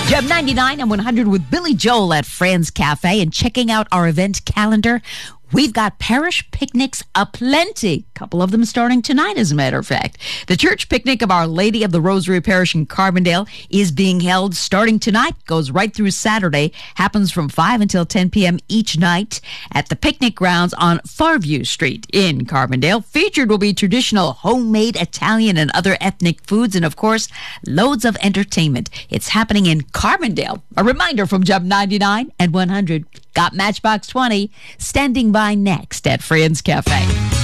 Gem 99 and 100 with Billy Joel at Fran's Cafe. And checking out our event calendar, we've got parish picnics aplenty. A couple of them starting tonight, as a matter of fact. The church picnic of Our Lady of the Rosary Parish in Carbondale is being held starting tonight, goes right through Saturday, happens from 5 until 10 p.m. each night at the picnic grounds on Farview Street in Carbondale. Featured will be traditional homemade Italian and other ethnic foods, and of course, loads of entertainment. It's happening in Carbondale. A reminder from Gem 99 and 100. Got Matchbox 20 standing by next at Fran's Cafe.